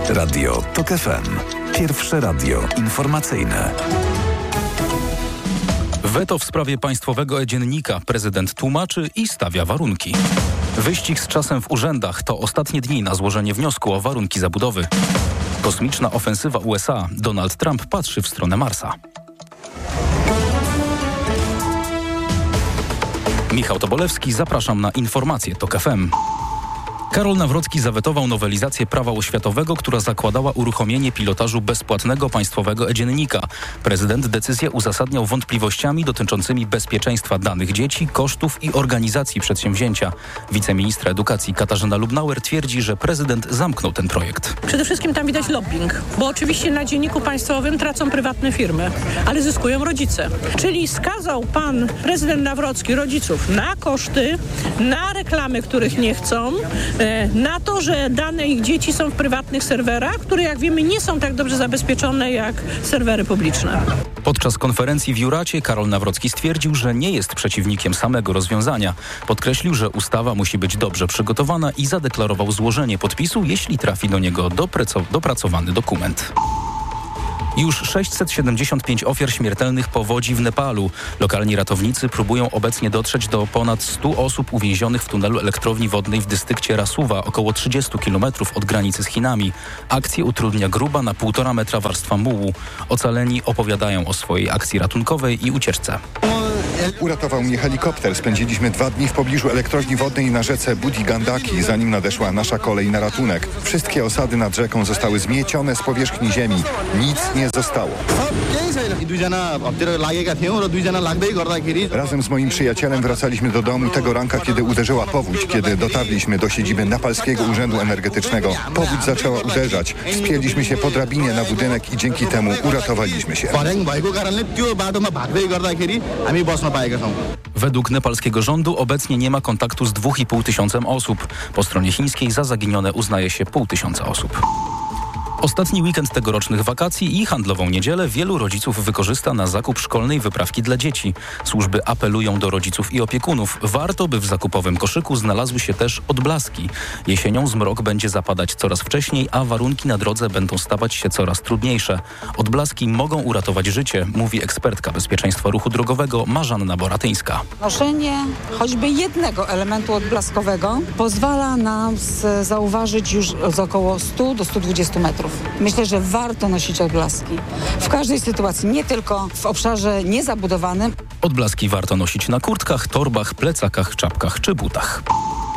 Radio TOK FM. Pierwsze radio informacyjne. Weto w sprawie państwowego dziennika prezydent tłumaczy i stawia warunki. Wyścig z czasem w urzędach to ostatnie dni na złożenie wniosku o warunki zabudowy. Kosmiczna ofensywa USA. Donald Trump patrzy w stronę Marsa. Michał Tobolewski, zapraszam na informacje TOK FM. Karol Nawrocki zawetował nowelizację prawa oświatowego, która zakładała uruchomienie pilotażu bezpłatnego państwowego dziennika. Prezydent decyzję uzasadniał wątpliwościami dotyczącymi bezpieczeństwa danych dzieci, kosztów i organizacji przedsięwzięcia. Wiceministra edukacji Katarzyna Lubnauer twierdzi, że prezydent zamknął ten projekt. Przede wszystkim tam widać lobbying, bo oczywiście na dzienniku państwowym tracą prywatne firmy, ale zyskują rodzice. Czyli skazał pan prezydent Nawrocki rodziców na koszty, na reklamy, których nie chcą, na to, że dane ich dzieci są w prywatnych serwerach, które jak wiemy nie są tak dobrze zabezpieczone jak serwery publiczne. Podczas konferencji w Juracie Karol Nawrocki stwierdził, że nie jest przeciwnikiem samego rozwiązania. Podkreślił, że ustawa musi być dobrze przygotowana i zadeklarował złożenie podpisu, jeśli trafi do niego dopracowany dokument. Już 675 ofiar śmiertelnych powodzi w Nepalu. Lokalni ratownicy próbują obecnie dotrzeć do ponad 100 osób uwięzionych w tunelu elektrowni wodnej w dystrykcie Rasuwa, około 30 km od granicy z Chinami. Akcję utrudnia gruba na 1,5 metra warstwa mułu. Ocaleni opowiadają o swojej akcji ratunkowej i ucieczce. Uratował mnie helikopter. Spędziliśmy 2 dni w pobliżu elektrowni wodnej na rzece Budi Gandaki, zanim nadeszła nasza kolej na ratunek. Wszystkie osady nad rzeką zostały zmiecione z powierzchni ziemi. Nic nie zostało. Razem z moim przyjacielem wracaliśmy do domu tego ranka, kiedy uderzyła powódź. Kiedy dotarliśmy do siedziby Nepalskiego Urzędu Energetycznego, powódź zaczęła uderzać. Wspięliśmy się po drabinie na budynek i dzięki temu uratowaliśmy się. Według nepalskiego rządu obecnie nie ma kontaktu z 2,5 tysiąca osób. Po stronie chińskiej za zaginione uznaje się 500 osób. Ostatni weekend tegorocznych wakacji i handlową niedzielę wielu rodziców wykorzysta na zakup szkolnej wyprawki dla dzieci. Służby apelują do rodziców i opiekunów. Warto, by w zakupowym koszyku znalazły się też odblaski. Jesienią zmrok będzie zapadać coraz wcześniej, a warunki na drodze będą stawać się coraz trudniejsze. Odblaski mogą uratować życie, mówi ekspertka bezpieczeństwa ruchu drogowego Marzanna Boratyńska. Noszenie choćby jednego elementu odblaskowego pozwala nam zauważyć już z około 100 do 120 metrów. Myślę, że warto nosić odblaski w każdej sytuacji, nie tylko w obszarze niezabudowanym. Odblaski warto nosić na kurtkach, torbach, plecakach, czapkach czy butach.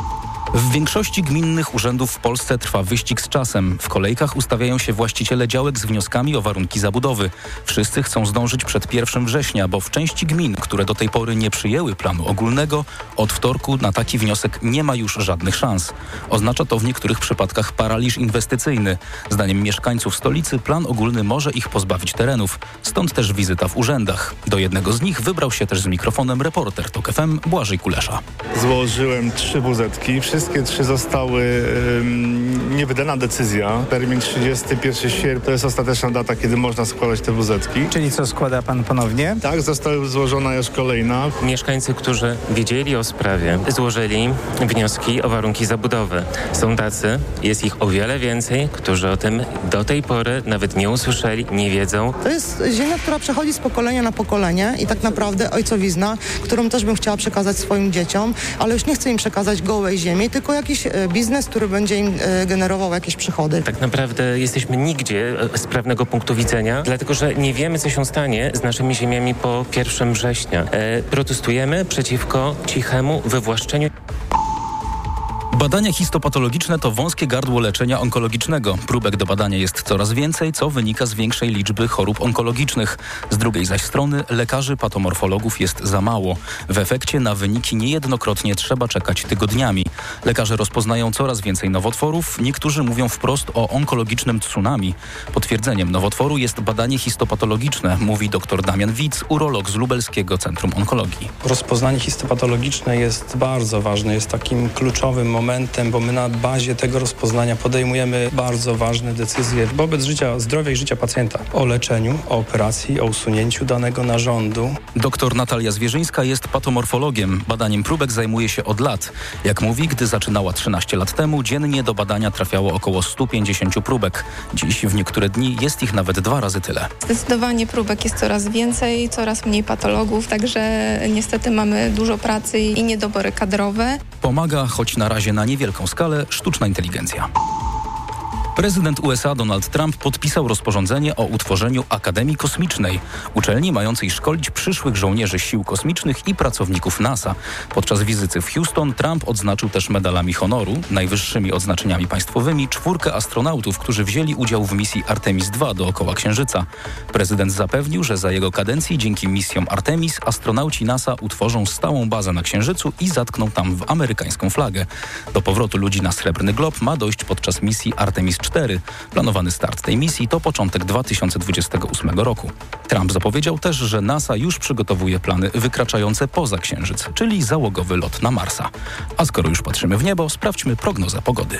W większości gminnych urzędów w Polsce trwa wyścig z czasem. W kolejkach ustawiają się właściciele działek z wnioskami o warunki zabudowy. Wszyscy chcą zdążyć przed 1 września, bo w części gmin, które do tej pory nie przyjęły planu ogólnego, od wtorku na taki wniosek nie ma już żadnych szans. Oznacza to w niektórych przypadkach paraliż inwestycyjny. Zdaniem mieszkańców stolicy plan ogólny może ich pozbawić terenów. Stąd też wizyta w urzędach. Do jednego z nich wybrał się też z mikrofonem reporter TOK FM Błażej Kulesza. Złożyłem 3 WZ-ki. Wszystkie 3 zostały niewydana decyzja. Termin 31 sierpnia to jest ostateczna data, kiedy można składać te WZ-ki. Czyli co, składa pan ponownie? Tak, została złożona już kolejna. Mieszkańcy, którzy wiedzieli o sprawie, złożyli wnioski o warunki zabudowy. Są tacy, jest ich o wiele więcej, którzy o tym do tej pory nawet nie usłyszeli, nie wiedzą. To jest ziemia, która przechodzi z pokolenia na pokolenie i tak naprawdę ojcowizna, którą też bym chciała przekazać swoim dzieciom, ale już nie chcę im przekazać gołej ziemi, tylko jakiś biznes, który będzie im generował jakieś przychody. Tak naprawdę jesteśmy nigdzie z prawnego punktu widzenia, dlatego że nie wiemy, co się stanie z naszymi ziemiami po 1 września. Protestujemy przeciwko cichemu wywłaszczeniu. Badania histopatologiczne to wąskie gardło leczenia onkologicznego. Próbek do badania jest coraz więcej, co wynika z większej liczby chorób onkologicznych. Z drugiej zaś strony lekarzy patomorfologów jest za mało. W efekcie na wyniki niejednokrotnie trzeba czekać tygodniami. Lekarze rozpoznają coraz więcej nowotworów. Niektórzy mówią wprost o onkologicznym tsunami. Potwierdzeniem nowotworu jest badanie histopatologiczne, mówi dr Damian Widz, urolog z Lubelskiego Centrum Onkologii. Rozpoznanie histopatologiczne jest bardzo ważne, jest takim kluczowym momentem momentem, bo my na bazie tego rozpoznania podejmujemy bardzo ważne decyzje wobec zdrowia i życia pacjenta. O leczeniu, o operacji, o usunięciu danego narządu. Doktor Natalia Zwierzyńska jest patomorfologiem. Badaniem próbek zajmuje się od lat. Jak mówi, gdy zaczynała 13 lat temu, dziennie do badania trafiało około 150 próbek. Dziś w niektóre dni jest ich nawet 2 razy tyle. Zdecydowanie próbek jest coraz więcej, coraz mniej patologów, także niestety mamy dużo pracy i niedobory kadrowe. Pomaga, choć na razie na niewielką skalę, sztuczna inteligencja. Prezydent USA Donald Trump podpisał rozporządzenie o utworzeniu Akademii Kosmicznej, uczelni mającej szkolić przyszłych żołnierzy sił kosmicznych i pracowników NASA. Podczas wizyty w Houston Trump odznaczył też medalami honoru, najwyższymi odznaczeniami państwowymi, 4 astronautów, którzy wzięli udział w misji Artemis II dookoła Księżyca. Prezydent zapewnił, że za jego kadencji dzięki misjom Artemis astronauci NASA utworzą stałą bazę na Księżycu i zatkną tam w amerykańską flagę. Do powrotu ludzi na Srebrny Glob ma dojść podczas misji Artemis 4. Planowany start tej misji to początek 2028 roku. Trump zapowiedział też, że NASA już przygotowuje plany wykraczające poza Księżyc, czyli załogowy lot na Marsa. A skoro już patrzymy w niebo, sprawdźmy prognozę pogody.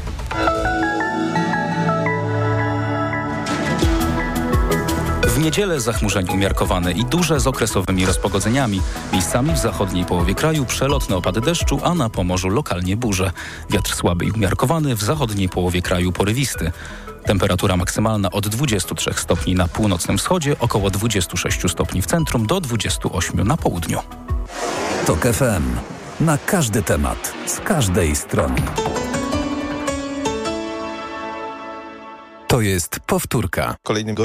W niedzielę zachmurzenie umiarkowane i duże z okresowymi rozpogodzeniami. Miejscami w zachodniej połowie kraju przelotne opady deszczu, a na Pomorzu lokalnie burze. Wiatr słaby i umiarkowany, w zachodniej połowie kraju porywisty. Temperatura maksymalna od 23 stopni na północnym wschodzie, około 26 stopni w centrum do 28 na południu. TOK FM. Na każdy temat, z każdej strony. To jest powtórka. Kolejny